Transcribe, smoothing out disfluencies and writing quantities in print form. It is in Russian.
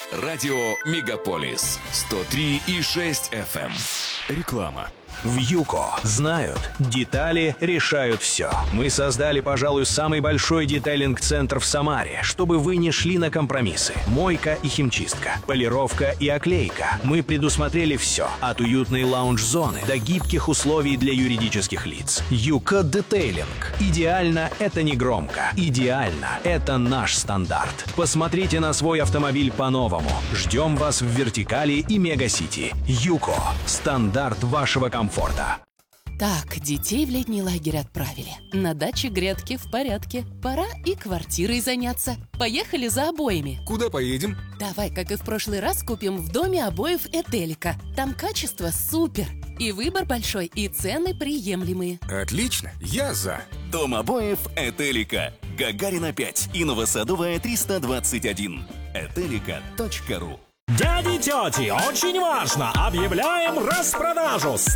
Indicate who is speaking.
Speaker 1: Радио Мегаполис 103,6 FM. Реклама.
Speaker 2: В ЮКО знают, детали решают все. Мы создали, пожалуй, самый большой детейлинг-центр в Самаре, чтобы вы не шли на компромиссы. Мойка и химчистка, полировка и оклейка. Мы предусмотрели все, от уютной лаунж-зоны до гибких условий для юридических лиц. ЮКО Детейлинг. Идеально — это не громко. Идеально — это наш стандарт. Посмотрите на свой автомобиль по-новому. Ждем вас в Вертикали и Мегасити. ЮКО. Стандарт вашего комфорта.
Speaker 3: Так, детей в летний лагерь отправили. На даче грядки в порядке. Пора и квартирой заняться. Поехали за обоями.
Speaker 4: Куда поедем?
Speaker 3: Давай, как и в прошлый раз, купим в доме обоев Этелика. Там качество супер. И выбор большой, и цены приемлемые.
Speaker 4: Отлично, я за.
Speaker 5: Дом обоев Этелика. Гагарина 5 и Новосадовая 321. Этелика.ру.
Speaker 6: Дяди и тети, очень важно! Объявляем распродажу!